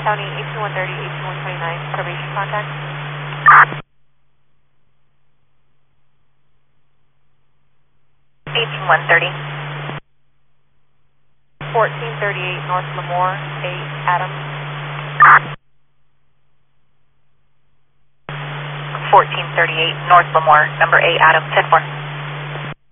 County 18130, 18129, probation contact. 18130. 1438 North Lemoore, 8 Adams. 1438 North Lemoore, number 8 Adams, 10-4.